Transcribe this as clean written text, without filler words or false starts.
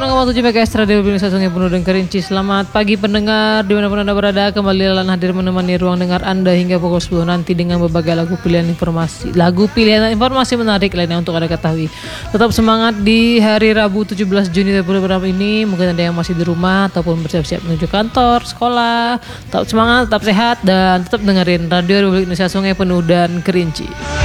101,7 MHz Radio Indonesia Sungai Penuh dan Kerinci. Selamat pagi pendengar dimanapun Anda berada. Kembali Lalan hadir menemani ruang dengar Anda hingga pukul 10 nanti dengan berbagai lagu pilihan informasi menarik lainnya untuk Anda ketahui. Tetap semangat di hari Rabu 17 Juni 2020 ini. Mungkin ada yang masih di rumah ataupun bersiap-siap menuju kantor, sekolah. Tetap semangat, tetap sehat dan tetap dengerin Radio Republik Indonesia Sungai Penuh dan Kerinci.